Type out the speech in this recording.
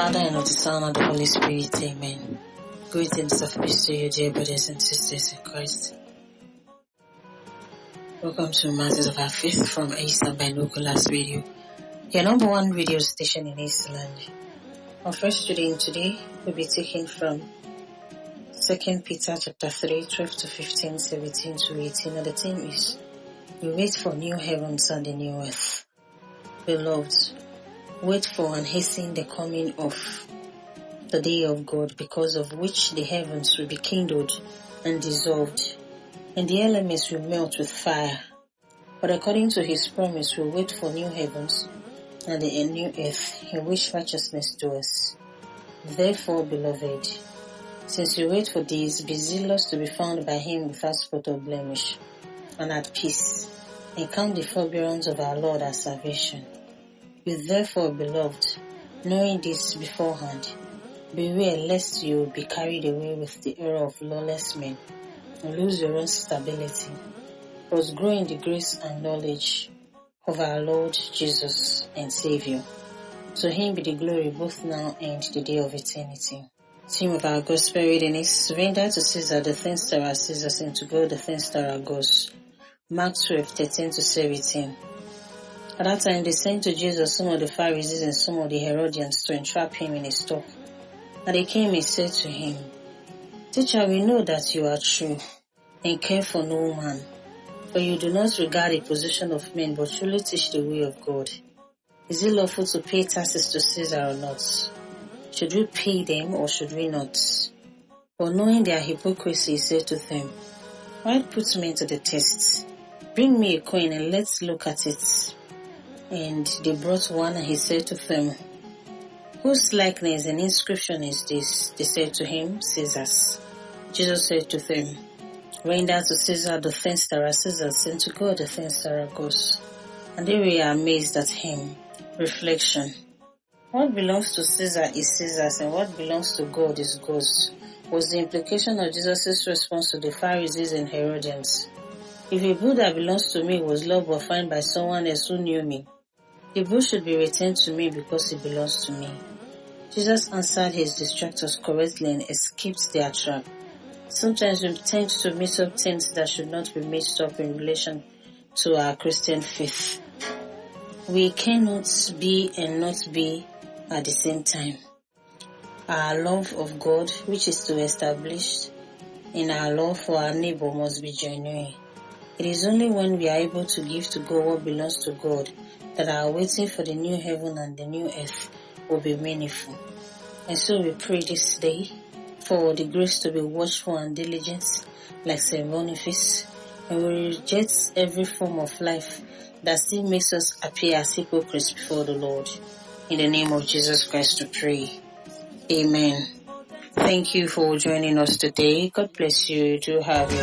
Father, and of the Son, and of the Holy Spirit. Amen. Greetings of peace to you, dear brothers and sisters in Christ. Welcome to Masters of Our Faith from Eastern Binoculars Radio, your number one radio station in Eastland. Our first reading today will be taken from 2 Peter chapter 3, 12 to 15, 17 to 18, and the theme is, we wait for new heavens and the new earth. Beloved, wait for and hasten the coming of the day of God, because of which the heavens will be kindled and dissolved, and the elements will melt with fire. But according to his promise, we wait for new heavens and a new earth, in which righteousness dwells. Therefore, beloved, since you wait for these, be zealous to be found by him without spot or blemish, and at peace, and count the forbearance of our Lord as salvation. You therefore, beloved, knowing this beforehand, beware lest you be carried away with the error of lawless men, and lose your own stability, but grow in the grace and knowledge of our Lord Jesus and Savior. To him be the glory both now and the day of eternity. Theme of our gospel reading is, render to Caesar the things that are Caesar's, and to God the things that are God's. Mark 12, 13 to 17. At that time they sent to Jesus some of the Pharisees and some of the Herodians to entrap him in his talk. And they came and said to him, Teacher, we know that you are true, and care for no man, for you do not regard the position of men, but truly teach the way of God. Is it lawful to pay taxes to Caesar or not? Should we pay them or should we not? But knowing their hypocrisy, he said to them, why put me to the test? Bring me a coin and let's look at it. And they brought one, and he said to them, whose likeness and inscription is this? They said to him, Caesar's. Jesus said to them, render to Caesar the things that are Caesar's, and to God the things that are God's. And they were amazed at him. Reflection. What belongs to Caesar is Caesar's, and what belongs to God is God's, was the implication of Jesus' response to the Pharisees and Herodians. If a bull that belongs to me was loved or found by someone else who knew me, the bull should be returned to me because it belongs to me. Jesus answered his distractors correctly and escaped their trap. Sometimes we tend to mix up things that should not be mixed up in relation to our Christian faith. We cannot be and not be at the same time. Our love of God, which is to establish, and our love for our neighbor must be genuine. It is only when we are able to give to God what belongs to God that our waiting for the new heaven and the new earth will be meaningful. And so we pray this day for the grace to be watchful and diligent like St. Boniface, and we reject every form of life that still makes us appear as hypocrites before the Lord. In the name of Jesus Christ we pray. Amen. Thank you for joining us today. God bless you. Do have your